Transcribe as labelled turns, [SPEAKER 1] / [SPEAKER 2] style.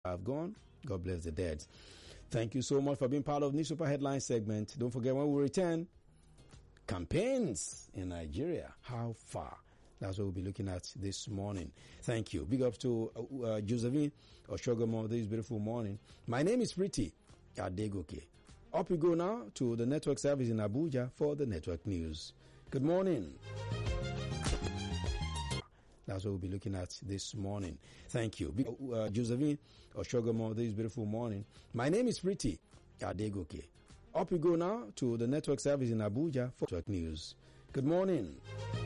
[SPEAKER 1] have gone. God bless the dead. Thank you so much for being part of Newspaper Headline segment. Don't forget, when we return, campaigns in Nigeria. How far? That's what we'll be looking at this morning. Thank you. Big ups to Josephine Oshogomo this beautiful morning. My name is Pretty Adegoke. Up we go now to the network service in Abuja for the network news. Good morning. That's what we'll be looking at this morning. Thank you. Josephine Oshogomo this beautiful morning. My name is Pretty Adegoke. Up we go now to the network service in Abuja for network news. Good morning.